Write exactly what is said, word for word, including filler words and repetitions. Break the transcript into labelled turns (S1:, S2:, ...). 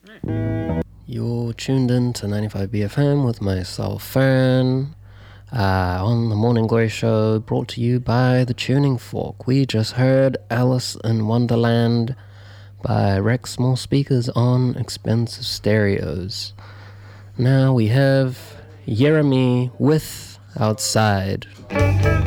S1: You're tuned in to ninety-five B F M with myself, Fern, uh, on the Morning Glory Show, brought to you by The Tuning Fork. We just heard Alice in Wonderland by Rex Small Speakers on Expensive Stereos. Now we have Jeremy with Outside.